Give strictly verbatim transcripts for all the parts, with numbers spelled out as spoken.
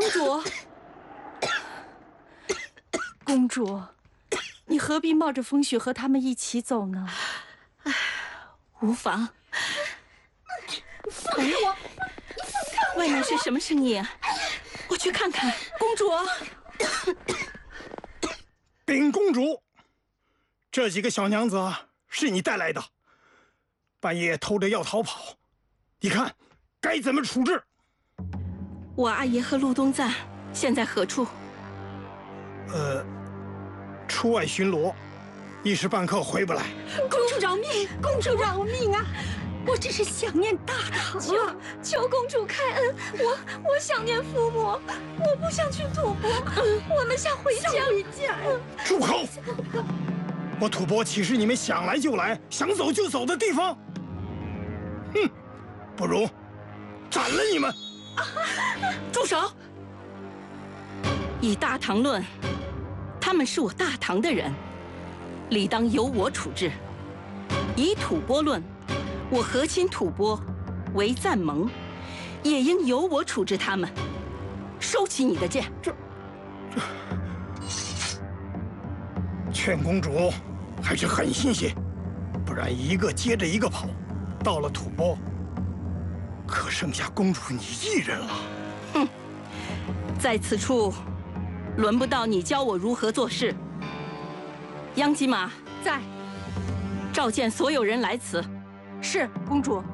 主，公主，你何必冒着风雪和他们一起走呢？无妨。 放开我！你放开我！ 外面是什么声音啊？我去看看。公主， 禀公主，这几个小娘子是你带来的，半夜偷着要逃跑，你看该怎么处置？ 我阿爷和陆东赞现在何处？ 呃，出外巡逻，一时半刻回不来。 公主饶命！公主饶命啊！我只是想念大唐求求公主开恩，我我想念父母，我不想去吐蕃，我们想回家。 回家。 住口！我吐蕃岂是你们想来就来、想走就走的地方？哼，不如斩了你们！ 住手！以大唐论，他们是我大唐的人，理当由我处置；以吐蕃论，我和亲吐蕃为赞盟，也应由我处置他们。收起你的剑。 这这，劝公主还是狠心些，不然一个接着一个跑，到了吐蕃，可剩下公主你一人了。 哼，在此处，轮不到你教我如何做事。央吉玛在， 召见所有人来此。 是公主。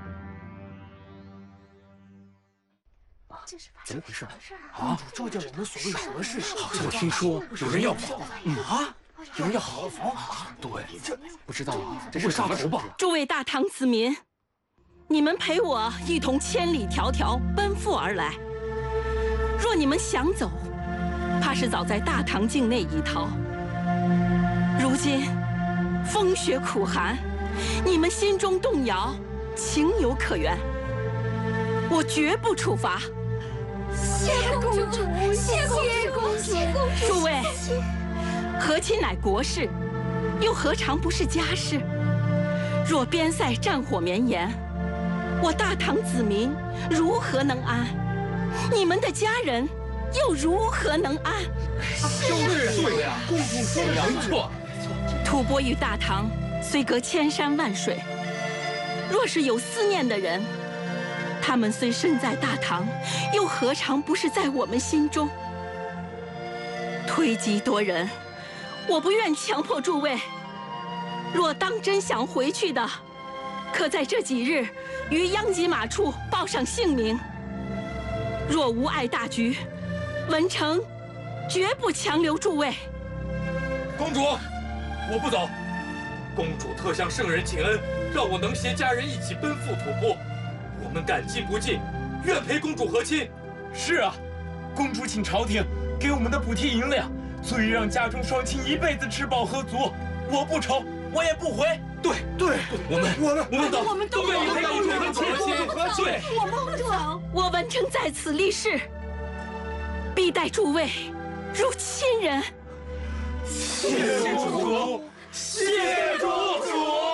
怎么回事啊？召见我们所谓什么事？好像我听说有人要跑。嗯啊，有人要逃跑啊？对，这不知道啊，这是杀头吧？ 诸位大唐子民，你们陪我一同千里迢迢奔赴而来。若你们想走，怕是早在大唐境内已逃。如今风雪苦寒，你们心中动摇，情有可原。我绝不处罚。 谢公主，谢公主，谢公主。 诸位，和亲乃国事，又何尝不是家事？若边塞战火绵延，我大唐子民如何能安？你们的家人又如何能安？ 就是对呀，公主说的没错。 吐蕃与大唐虽隔千山万水，若是有思念的人，他们虽身在大唐，又何尝不是在我们心中？推己夺人，我不愿强迫诸位。若当真想回去的，可在这几日于央吉玛处报上姓名。若无碍大局，文成绝不强留诸位。 公主，我不走。公主特向圣人请恩，让我能携家人一起奔赴吐蕃，我们感激不尽，愿陪公主和亲。 是啊，公主请朝廷给我们的补贴银两，足以让家中双亲一辈子吃饱喝足。我不愁，我也不回。 对对，我们我们我们等， 我们都愿意陪公主和亲。对， 我们不走。 我文成在此立誓，必待诸位如亲人。 谢主，谢主主。